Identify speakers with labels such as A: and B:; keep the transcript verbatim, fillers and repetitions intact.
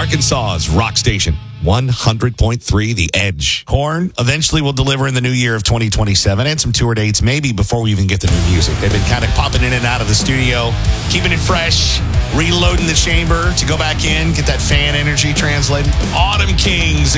A: Arkansas's rock station, one hundred point three The Edge. Korn eventually will deliver in the new year of twenty twenty-seven, and some tour dates maybe before we even get the new music. They've been kind of popping in and out of the studio, keeping it fresh, reloading the chamber to go back in, get that fan energy translated. Autumn Kings